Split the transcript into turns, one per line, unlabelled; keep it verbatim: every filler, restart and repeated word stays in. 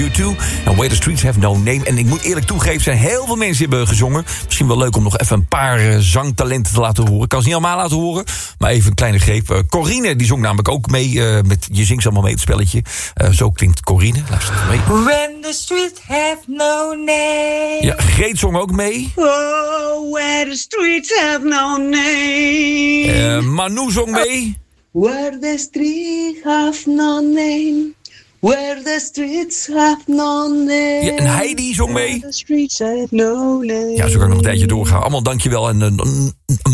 U twee en Where the Streets Have No Name. En ik moet eerlijk toegeven, er zijn heel veel mensen die hebben gezongen. Misschien wel leuk om nog even een paar uh, zangtalenten te laten horen. Ik kan ze niet allemaal laten horen, maar even een kleine greep. Uh, Corine, die zong namelijk ook mee uh, met Je zingt allemaal mee het spelletje. Uh, zo klinkt Corine. Luister even mee.
When the streets have no name.
Ja, Greet zong ook mee.
Oh, where the streets have no name.
Uh, Manu zong mee.
Where the streets have no name. Where the streets have no name.
Ja, en Heidi zong mee.
Where the streets have no name.
Ja, zo kan ik nog een tijdje doorgaan. Allemaal dankjewel en een, een, een